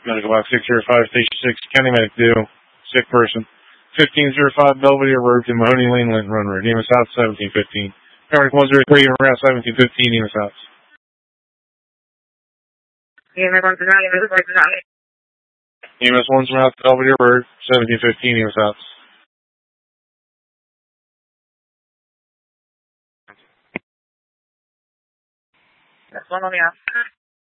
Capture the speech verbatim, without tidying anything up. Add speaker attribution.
Speaker 1: Medical box six zero five, station six, county medic due, sick person. fifteen oh five Belvedere Road to Mahoney Lane, Linton Run Road, E M S South, seventeen fifteen. Paramedic one oh three, Route seventeen fifteen, E M S South.
Speaker 2: E M S one to Valley, report to Valley.
Speaker 1: E M S one's South Belvedere Road, seventeen fifteen, E M S South.
Speaker 2: That's one on the off.